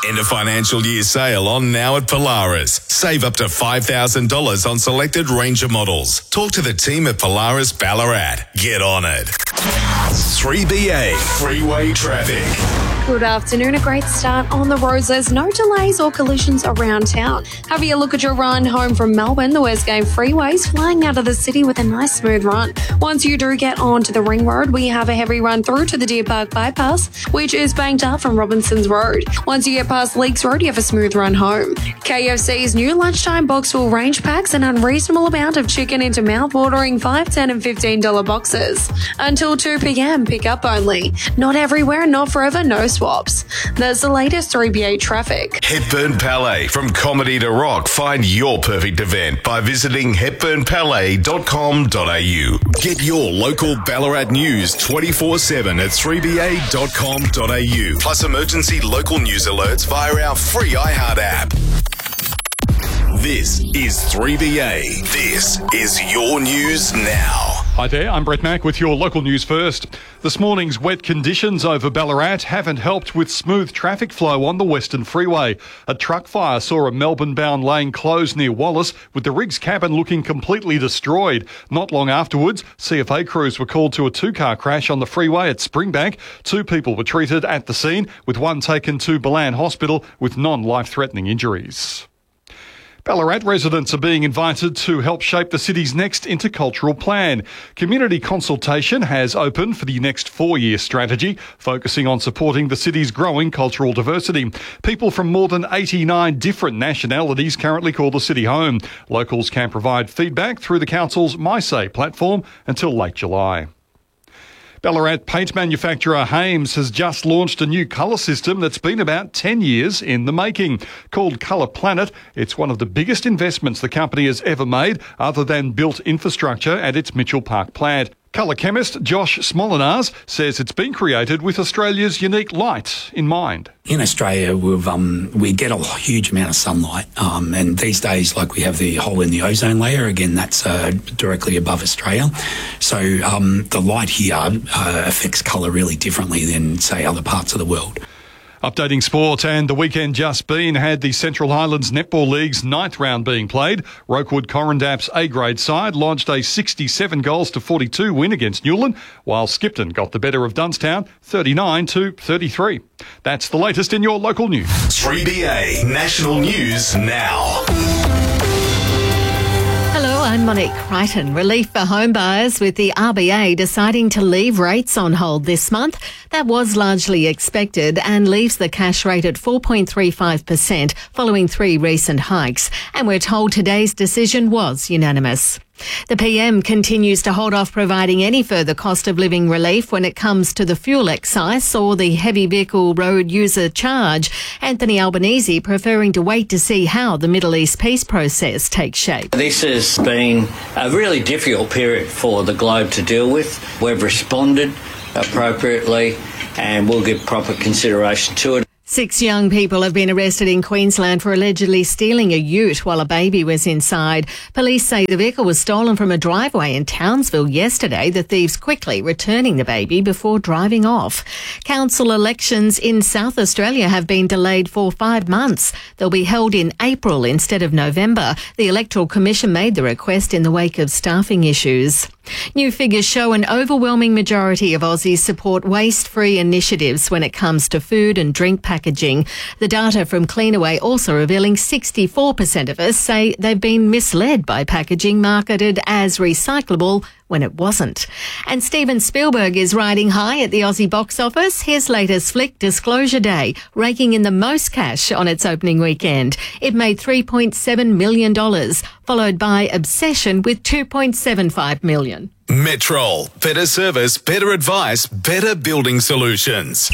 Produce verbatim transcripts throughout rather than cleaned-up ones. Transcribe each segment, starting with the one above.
End of financial year sale on now at Polaris. Save up to five thousand dollars on selected Ranger models. Talk to the team at Polaris Ballarat. Get on it. three B A Freeway Traffic. Good afternoon. A great start on the roads. There's no delays or collisions around town. Have a look at your run home from Melbourne. The Westgate Freeway's flying out of the city with a nice smooth run. Once you do get onto the Ring Road, we have a heavy run through to the Deer Park Bypass, which is banked up from Robinson's Road. Once you get past Leaks Road, you have a smooth run home. K F C's new lunchtime box full range packs an unreasonable amount of chicken into mouth-watering five, ten and fifteen dollars boxes. Until two p.m, pick up only. Not everywhere, not forever, no swaps. There's the latest three B A traffic. Hepburn Palais. From comedy to rock, find your perfect event by visiting hepburn palais dot com dot a u. Get your local Ballarat news twenty-four seven at three b a dot com dot a u. Plus emergency local news alerts via our free iHeart app. This is three B A. This is your news now. Hi there, I'm Brett Mack with your local news first. This morning's wet conditions over Ballarat haven't helped with smooth traffic flow on the Western Freeway. A truck fire saw a Melbourne-bound lane close near Wallace, with the rig's cabin looking completely destroyed. Not long afterwards, C F A crews were called to a two-car crash on the freeway at Springbank. Two people were treated at the scene, with one taken to Balan Hospital with non-life-threatening injuries. Ballarat residents are being invited to help shape the city's next intercultural plan. Community consultation has opened for the next four-year strategy, focusing on supporting the city's growing cultural diversity. People from more than eighty-nine different nationalities currently call the city home. Locals can provide feedback through the council's MySay platform until late July. Ballarat paint manufacturer Hames has just launched a new colour system that's been about ten years in the making. Called Colour Planet, it's one of the biggest investments the company has ever made, other than built infrastructure at its Mitchell Park plant. Colour chemist Josh Smolinars says it's been created with Australia's unique light in mind. In Australia, we've, um, we get a huge amount of sunlight, um, and these days, like we have the hole in the ozone layer, again, that's uh, directly above Australia. So um, the light here uh, affects colour really differently than, say, other parts of the world. Updating sport, and the weekend just been had the Central Highlands Netball League's ninth round being played. Rokewood Corrindap's A-grade side launched a sixty-seven goals to forty-two win against Newland, while Skipton got the better of Dunstown, thirty-nine to thirty-three. That's the latest in your local news. three B A National News Now. Hello, I'm Monique Crichton. Relief for home buyers, with the R B A deciding to leave rates on hold this month. That was largely expected and leaves the cash rate at four point three five percent following three recent hikes. And we're told today's decision was unanimous. The P M continues to hold off providing any further cost of living relief when it comes to the fuel excise or the heavy vehicle road user charge. Anthony Albanese preferring to wait to see how the Middle East peace process takes shape. This has been a really difficult period for the globe to deal with. We've responded appropriately and we'll give proper consideration to it. Six young people have been arrested in Queensland for allegedly stealing a ute while a baby was inside. Police say the vehicle was stolen from a driveway in Townsville yesterday, the thieves quickly returning the baby before driving off. Council elections in South Australia have been delayed for five months. They'll be held in April instead of November. The Electoral Commission made the request in the wake of staffing issues. New figures show an overwhelming majority of Aussies support waste-free initiatives when it comes to food and drink packaging. The data from Cleanaway also revealing sixty-four percent of us say they've been misled by packaging marketed as recyclable when it wasn't. And Steven Spielberg is riding high at the Aussie box office. His latest flick, Disclosure Day, raking in the most cash on its opening weekend. It made three point seven million dollars, followed by Obsession with two point seven five million dollars. Metrol. Better service, better advice, better building solutions.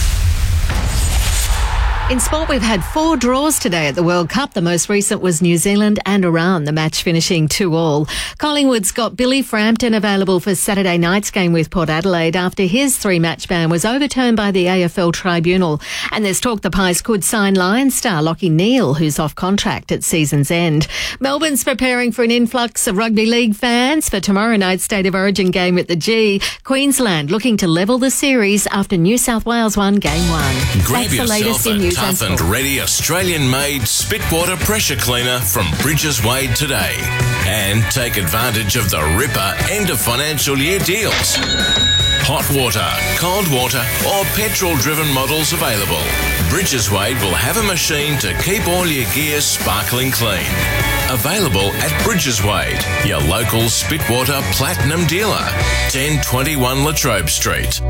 In sport, we've had four draws today at the World Cup. The most recent was New Zealand and Iran, the match finishing two all. Collingwood's got Billy Frampton available for Saturday night's game with Port Adelaide after his three-match ban was overturned by the A F L Tribunal. And there's talk the Pies could sign Lions star Lachie Neale, who's off contract at season's end. Melbourne's preparing for an influx of rugby league fans for tomorrow night's State of Origin game at the G. Queensland looking to level the series after New South Wales won game one. Grab That's the latest in news. tough and ready Australian-made Spitwater pressure cleaner from Bridges Wade today. And take advantage of the Ripper end of financial year deals. Hot water, cold water or petrol-driven models available. Bridges Wade will have a machine to keep all your gear sparkling clean. Available at Bridges Wade, your local Spitwater Platinum dealer, ten twenty-one Latrobe Street.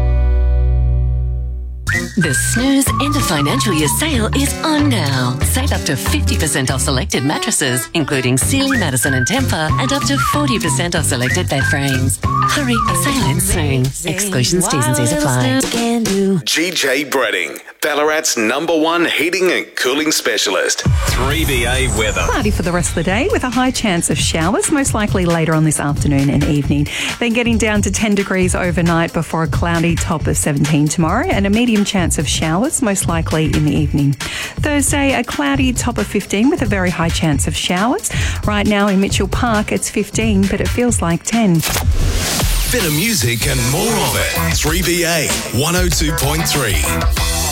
The Snooze End of Financial Year sale is on now. Save up to fifty percent off selected mattresses, including Sealy, Madison and Tempur, and up to forty percent off selected bed frames. Hurry, sale ends soon. Exclusions, T's and C's apply. G J Breading, Ballarat's number one heating and cooling specialist. three B A weather. Cloudy for the rest of the day with a high chance of showers, most likely later on this afternoon and evening. Then getting down to ten degrees overnight before a cloudy top of seventeen tomorrow and a medium chance of showers, most likely in the evening. Thursday, a cloudy top of fifteen with a very high chance of showers. Right now in Mitchell Park, it's fifteen, but it feels like ten. Bit of music and more of it. three B A one oh two point three.